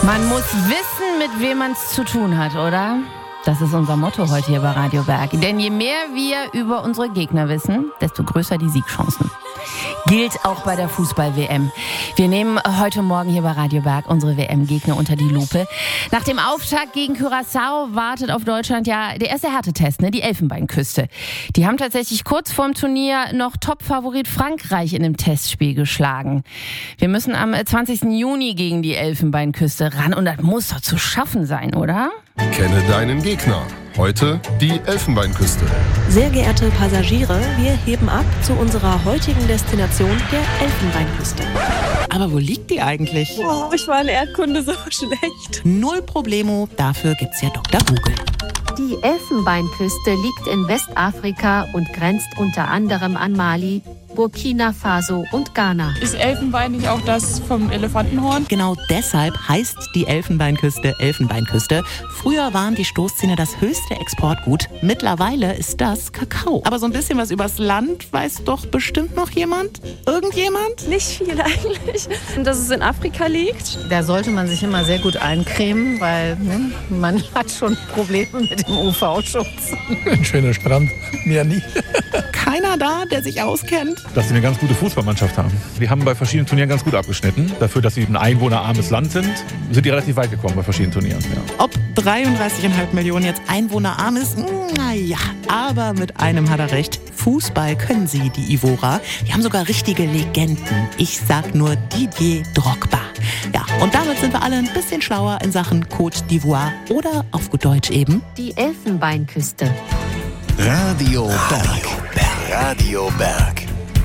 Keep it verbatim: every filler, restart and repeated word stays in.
Man muss wissen, mit wem man es zu tun hat, oder? Das ist unser Motto heute hier bei Radio Berg. Denn je mehr wir über unsere Gegner wissen, desto größer die Siegchancen. Gilt auch bei der Fußball-W M. Wir nehmen heute Morgen hier bei Radio Berg unsere W M-Gegner unter die Lupe. Nach dem Auftakt gegen Curaçao wartet auf Deutschland ja der erste Härtetest, ne? Die Elfenbeinküste. Die haben tatsächlich kurz vorm Turnier noch Top-Favorit Frankreich in einem Testspiel geschlagen. Wir müssen am zwanzigsten Juni gegen die Elfenbeinküste ran und das muss doch zu schaffen sein, oder? Kenne deinen Gegner. Heute die Elfenbeinküste. Sehr geehrte Passagiere, wir heben ab zu unserer heutigen Destination, der Elfenbeinküste. Aber wo liegt die eigentlich? Oh, ich war in Erdkunde so schlecht. Null Problemo, dafür gibt's ja Doktor Google. Die Elfenbeinküste liegt in Westafrika und grenzt unter anderem an Mali, Burkina Faso und Ghana. Ist Elfenbein nicht auch das vom Elefantenhorn? Genau deshalb heißt die Elfenbeinküste Elfenbeinküste. Früher waren die Stoßzähne das höchste Exportgut. Mittlerweile ist das Kakao. Aber so ein bisschen was übers Land weiß doch bestimmt noch jemand? Irgendjemand? Nicht viel eigentlich. Dass es in Afrika liegt. Da sollte man sich immer sehr gut eincremen, weil ne, man hat schon Probleme mit dem U V-Schutz. Ein schöner Strand, mehr nie. Keiner da, der sich auskennt? Dass sie eine ganz gute Fußballmannschaft haben. Die haben bei verschiedenen Turnieren ganz gut abgeschnitten. Dafür, dass sie ein einwohnerarmes Land sind, sind die relativ weit gekommen bei verschiedenen Turnieren. Ja. Ob dreiunddreißig Komma fünf Millionen jetzt einwohnerarm ist? Naja, aber mit einem hat er recht. Fußball können sie, die Ivora. Die haben sogar richtige Legenden. Ich sag nur Didier Drogba. Ja, und damit sind wir alle ein bisschen schlauer in Sachen Côte d'Ivoire oder auf gut Deutsch eben Die Elfenbeinküste. Radio Berg. Radio Berg.